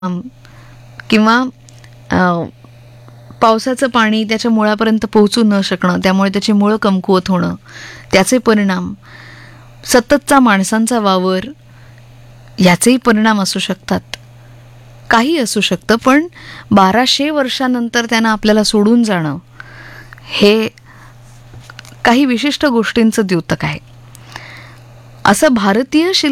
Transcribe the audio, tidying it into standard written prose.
किंवा पावसाचं पाणी त्याच्या मुळापर्यंत पोहोचू न शकणं, त्यामुळे त्याची मुळं कमकुवत होणं, त्याचे परिणाम, सततचा माणसांचा वावर, याचेही परिणाम असू शकतात. काही असू शकतं, पण 1200 वर्षानंतर त्यांना आपल्याला सोडून जाणं हे काही विशिष्ट गोष्टींचं द्योतक आहे. असं भारतीय